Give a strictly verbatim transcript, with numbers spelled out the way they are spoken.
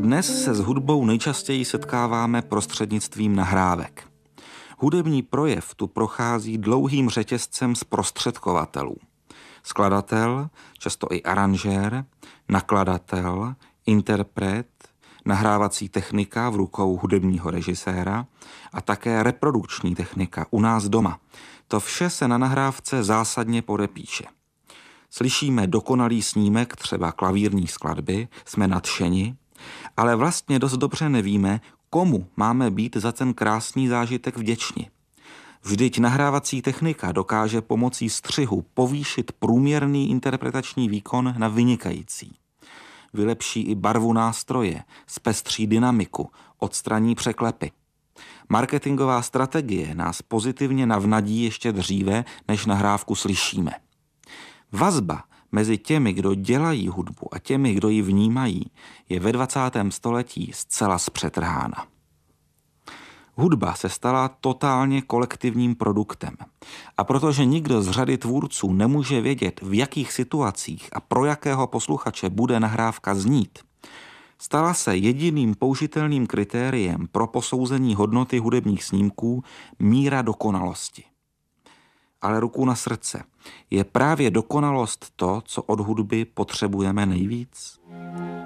Dnes se s hudbou nejčastěji setkáváme prostřednictvím nahrávek. Hudební projev tu prochází dlouhým řetězcem zprostředkovatelů. Skladatel, často i aranžér, nakladatel, interpret, nahrávací technika v rukou hudebního režiséra a také reprodukční technika u nás doma. To vše se na nahrávce zásadně podepíše. Slyšíme dokonalý snímek třeba klavírní skladby, jsme nadšeni, ale vlastně dost dobře nevíme, komu máme být za ten krásný zážitek vděční. Vždyť nahrávací technika dokáže pomocí střihu povýšit průměrný interpretační výkon na vynikající. Vylepší i barvu nástroje, zpestří dynamiku, odstraní překlepy. Marketingová strategie nás pozitivně navnadí ještě dříve, než nahrávku slyšíme. Vazba mezi těmi, kdo dělají hudbu a těmi, kdo ji vnímají, je ve dvacátém století zcela zpřetrhána. Hudba se stala totálně kolektivním produktem. A protože nikdo z řady tvůrců nemůže vědět, v jakých situacích a pro jakého posluchače bude nahrávka znít, stala se jediným použitelným kritériem pro posouzení hodnoty hudebních snímků míra dokonalosti. Ale ruku na srdce, je právě dokonalost to, co od hudby potřebujeme nejvíc?